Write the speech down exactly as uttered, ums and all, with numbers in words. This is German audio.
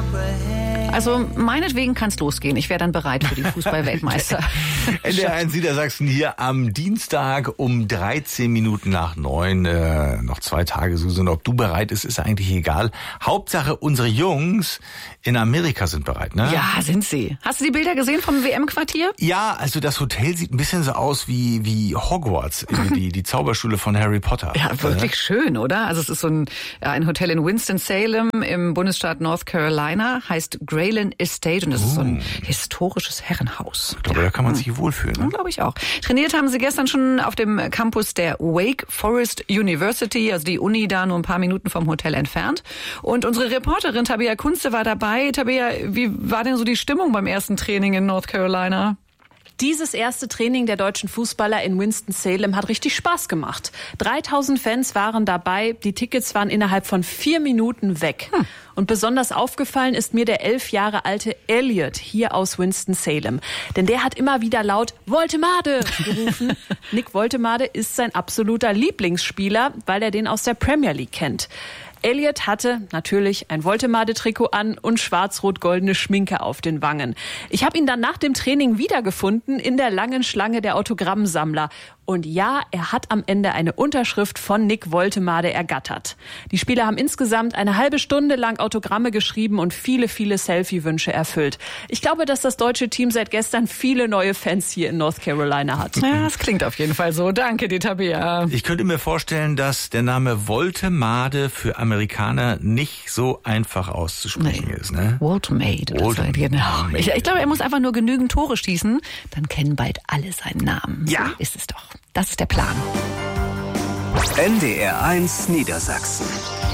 Also meinetwegen kann es losgehen. Ich wäre dann bereit für die Fußball-Weltmeister. N D R eins Niedersachsen hier am Dienstag um dreizehn Minuten nach neun. Äh, noch zwei Tage, Susan. Ob du bereit bist, ist eigentlich egal. Hauptsache, unsere Jungs in Amerika sind bereit, ne? Ja, sind sie. Hast du die Bilder gesehen vom W M-Quartier? Ja, also das Hotel sieht ein bisschen so aus wie, wie Hogwarts, die, die Zauberschule von Harry Potter. Ja, wirklich schön, oder? Also es ist so ein, ein Hotel in Winston-Salem im Bundesstaat North Carolina, heißt Grayland Estate und das uh. ist so ein historisches Herrenhaus. Ich glaube, da kann man sich wohlfühlen. Ne? Ja, glaube ich auch. Trainiert haben sie gestern schon auf dem Campus der Wake Forest University, also die Uni da nur ein paar Minuten vom Hotel entfernt. Und unsere Reporterin Tabea Kunze war dabei. Tabea, wie war denn so die Stimmung beim ersten Training in North Carolina? Dieses erste Training der deutschen Fußballer in Winston-Salem hat richtig Spaß gemacht. dreitausend Fans waren dabei, die Tickets waren innerhalb von vier Minuten weg. Hm. Und besonders aufgefallen ist mir der elf Jahre alte Elliot hier aus Winston-Salem. Denn der hat immer wieder laut Woltemade gerufen. Nick Woltemade ist sein absoluter Lieblingsspieler, weil er den aus der Premier League kennt. Elliot hatte natürlich ein Woltemade-Trikot an und schwarz-rot-goldene Schminke auf den Wangen. Ich habe ihn dann nach dem Training wiedergefunden in der langen Schlange der Autogrammsammler. Und ja, er hat am Ende eine Unterschrift von Nick Woltemade ergattert. Die Spieler haben insgesamt eine halbe Stunde lang Autogramme geschrieben und viele, viele Selfie-Wünsche erfüllt. Ich glaube, dass das deutsche Team seit gestern viele neue Fans hier in North Carolina hat. Ja, das klingt auf jeden Fall so. Danke dir, Tabea. Ich könnte mir vorstellen, dass der Name Woltemade für Amerikaner nicht so einfach auszusprechen nee. ist. Ne? Woltemade. Woltemade. Genau. Ich, ich glaube, er muss einfach nur genügend Tore schießen. Dann kennen bald alle seinen Namen. Ja. So ist es doch. Das ist der Plan. N D R eins Niedersachsen.